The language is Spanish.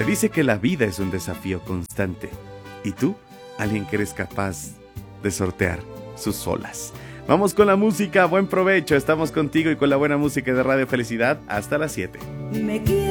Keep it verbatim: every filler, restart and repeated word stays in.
Se dice que la vida es un desafío constante. ¿Y tú? Alguien que eres capaz de sortear sus olas. Vamos con la música, buen provecho. Estamos contigo y con la buena música de Radio Felicidad hasta las siete. Me